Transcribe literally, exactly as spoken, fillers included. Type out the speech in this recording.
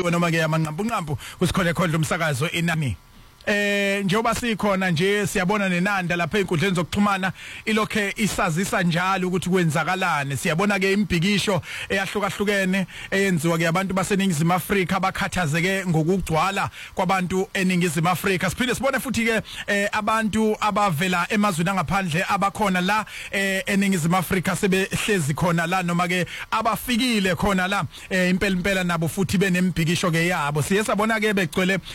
eqoqiwe noma ke yamanqampu nqampu kusikhole khona umsakazo inani. Eh njengoba sikhona nje siyabona nenanda lapha einkundleni zokuxhumana ilokhe isazisa njalo ukuthi kwenzakalane. Siyabona ke imbhikisho eyahlukahlukene eyenziwa ke abantu baseningizimu Afrika abakhathazeke ngokugcwala kwabantu eningizimu Afrika. Siphinde sibone futhi ke abantu abavela emazweni angaphandle abakhona la eningizimu Afrika sebehlezi khona la noma ke abafikile khona la impela impela nabo futhi benembhikisho ke yabo. Siye sabona ke begcwele